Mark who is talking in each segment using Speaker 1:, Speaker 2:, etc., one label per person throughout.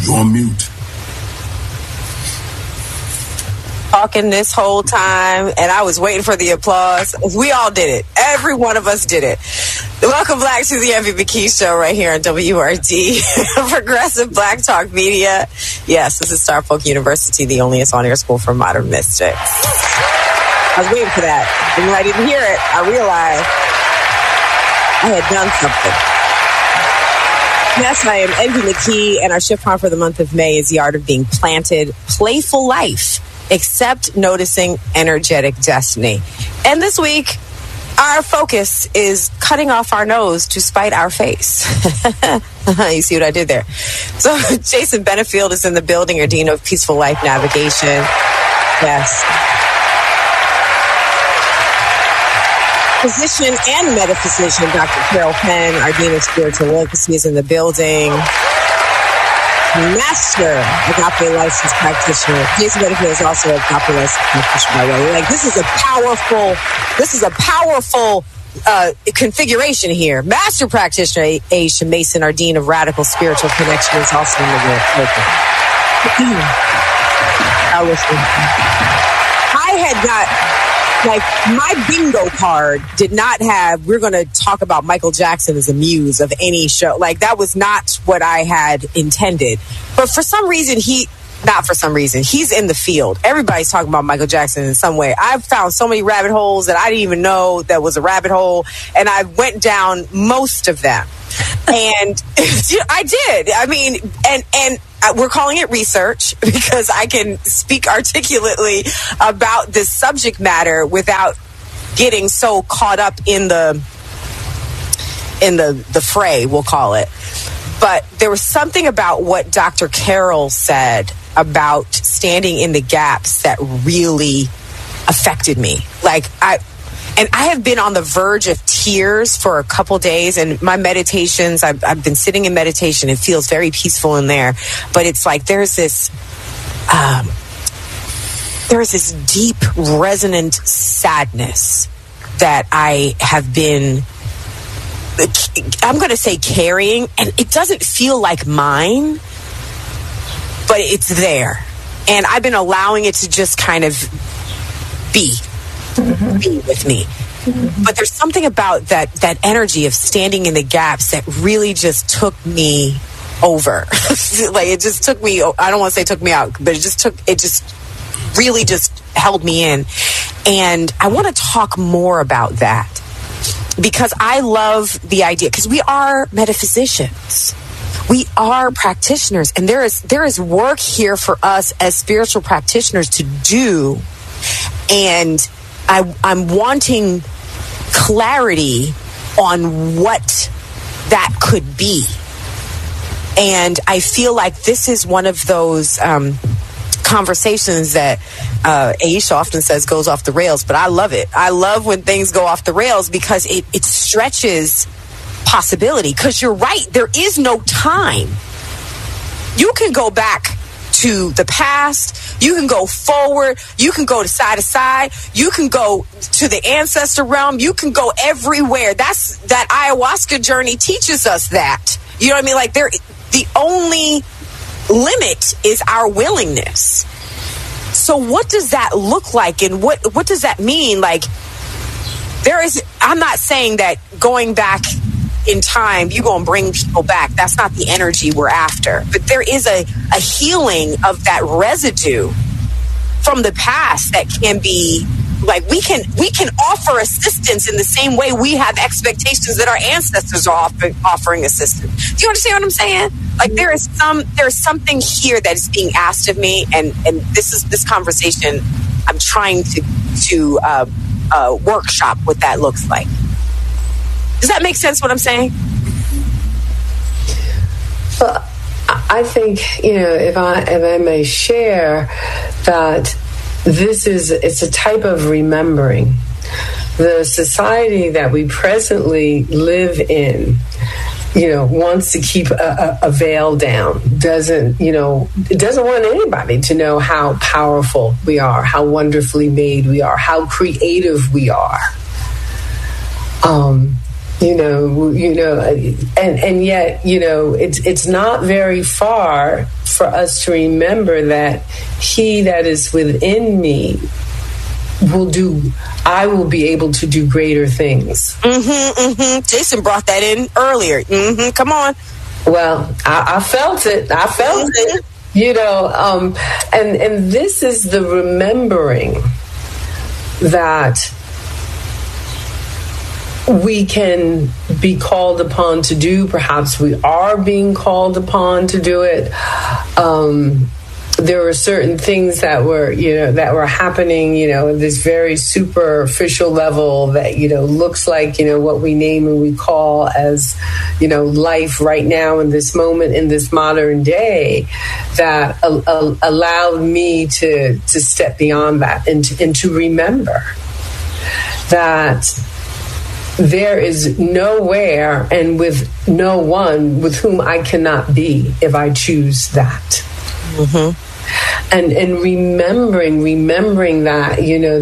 Speaker 1: You're on mute.
Speaker 2: Talking this whole time, and I was waiting for the applause. We all did it. Every one of us did it. Welcome back to the Envy McKee Show right here on WRD, Progressive Black Talk Media. Yes, this is Star Folk University, the onlyest on-air school for modern mystics. I was waiting for that. And when I didn't hear it, I realized I had done something. Yes, I am Envy McKee, and our shift prompt for the month of May is the art of being planted, playful life, except noticing energetic destiny. And this week, our focus is cutting off our nose to spite our face. You see what I did there? So Jason Benefield is in the building, our Dean of Peaceful Life Navigation. Yes. Physician and metaphysician, Dr. Carol Penn, our Dean of Spiritual Legacy, is in the building. Master Agape licensed practitioner. Jason Benefield is also a Agape licensed practitioner, by the way. Like, this is a powerful configuration here. Master practitioner Aisha Mason, our Dean of Radical Spiritual Connection, is also in the building. I had got, like, my bingo card did not have, we're going to talk about Michael Jackson as a muse of any show. Like, that was not what I had intended. But for some reason, he's in the field. Everybody's talking about Michael Jackson in some way. I've found so many rabbit holes that I didn't even know that was a rabbit hole. And I went down most of them. And I did. I mean, and we're calling it research because I can speak articulately about this subject matter without getting so caught up in the fray, we'll call it. But there was something about what Dr. Carol said about standing in the gaps that really affected me. Like, I have been on the verge of tears for a couple days, and my meditations, I've been sitting in meditation. It feels very peaceful in there, but it's like there's this deep, resonant sadness that I have been, I'm going to say, carrying, and it doesn't feel like mine, but it's there. And I've been allowing it to just kind of be with me. But there's something about that energy of standing in the gaps that really just took me over. Like, it just took me, I don't want to say took me out, but it just really just held me in. And I want to talk more about that because I love the idea, because we are metaphysicians. We are practitioners, and there is work here for us as spiritual practitioners to do. And I'm wanting clarity on what that could be. And I feel like this is one of those conversations that Aisha often says goes off the rails, but I love it. I love when things go off the rails because it stretches possibility. Because you're right, there is no time. You can go back to the past, you can go forward, you can go to side, you can go to the ancestor realm, you can go everywhere. That ayahuasca journey teaches us that. You know what I mean? Like, the only limit is our willingness. So what does that look like, and what does that mean? Like, I'm not saying that going back in time, you're going to bring people back. That's not the energy we're after. But there is a healing of that residue from the past that can be, like, we can offer assistance in the same way we have expectations that our ancestors are offering assistance. Do you understand what I'm saying? Like, there is something here that is being asked of me, and this conversation, I'm trying to workshop what that looks like. Does that make sense, what I'm saying?
Speaker 3: Well, I think, if I may share, that it's a type of remembering. The society that we presently live in, wants to keep a veil down. It doesn't want anybody to know how powerful we are, how wonderfully made we are, how creative we are. and yet, it's not very far for us to remember that he that is within me I will be able to do greater things.
Speaker 2: Jason brought that in earlier. Come on.
Speaker 3: Well, I felt it. And this is the remembering that we can be called upon to do. Perhaps we are being called upon to do it. There were certain things that were happening, at this very superficial level that, looks like, what we name and we call as, life right now in this moment, in this modern day, that allowed me to step beyond that and to remember that there is nowhere and with no one with whom I cannot be if I choose that. And remembering that,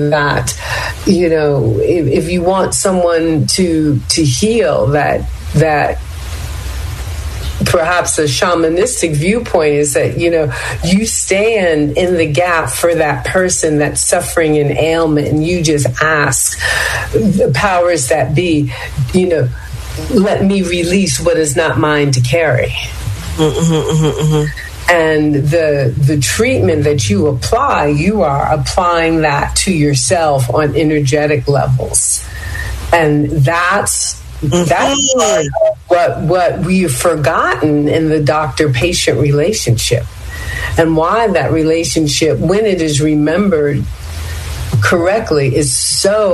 Speaker 3: if you want someone to heal, that perhaps a shamanistic viewpoint is that, you stand in the gap for that person that's suffering an ailment, and you just ask the powers that be, let me release what is not mine to carry. And the treatment that you apply, you are applying that to yourself on energetic levels. And that's what we've forgotten in the doctor-patient relationship. And why that relationship, when it is remembered correctly, is so